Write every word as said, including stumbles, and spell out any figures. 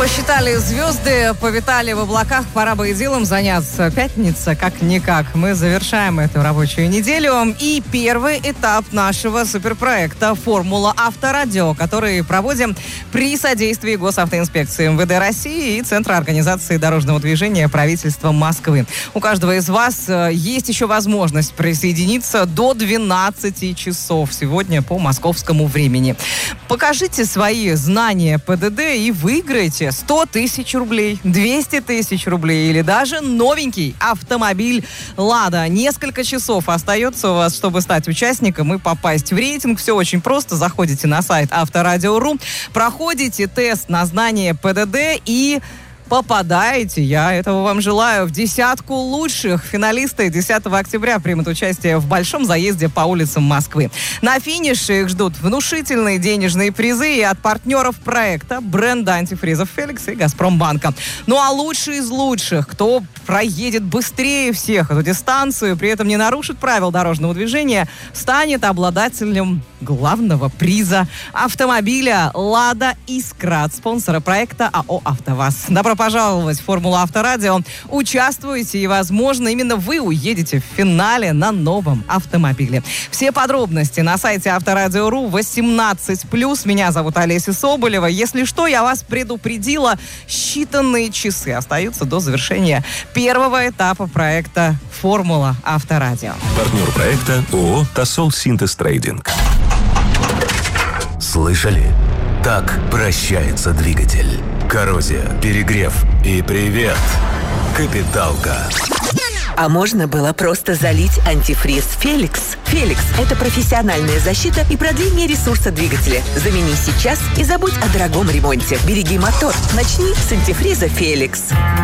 Посчитали звезды, повитали в облаках, пора бы и делом заняться. Пятница, как-никак. Мы завершаем эту рабочую неделю. И первый этап нашего суперпроекта «Формула Авторадио», который проводим при содействии Госавтоинспекции МВД России и Центра организации дорожного движения правительства Москвы. У каждого из вас есть еще возможность присоединиться до двенадцати часов сегодня по московскому времени. Покажите свои знания ПДД и выиграйте сто тысяч рублей, двести тысяч рублей или даже новенький автомобиль «Лада». Несколько часов остается у вас, чтобы стать участником и попасть в рейтинг. Все очень просто. Заходите на сайт авторадио точка ру, проходите тест на знание ПДД и попадаете, я этого вам желаю, в десятку лучших. Финалисты десятого октября примут участие в большом заезде по улицам Москвы. На финише их ждут внушительные денежные призы и от партнеров проекта, бренда антифризов «Феликс» и «Газпромбанка». Ну а лучший из лучших, кто проедет быстрее всех эту дистанцию, при этом не нарушит правил дорожного движения, станет обладателем главного приза автомобиля «Лада Искра» от спонсора проекта АО «АвтоВАЗ». Добро пожаловать в «Формулу Авторадио». Участвуйте, и, возможно, именно вы уедете в финале на новом автомобиле. Все подробности на сайте авторадио точка ру, восемнадцать плюс. Меня зовут Олеся Соболева. Если что, я вас предупредила. Считанные часы остаются до завершения первого этапа проекта «Формула Авторадио». Партнер проекта ООО «Тосол Синтез Трейдинг». Слышали? Так прощается двигатель. Коррозия, перегрев и привет, капиталка. А можно было просто залить антифриз «Феликс». «Феликс» — это профессиональная защита и продление ресурса двигателя. Замени сейчас и забудь о дорогом ремонте. Береги мотор. Начни с антифриза «Феликс».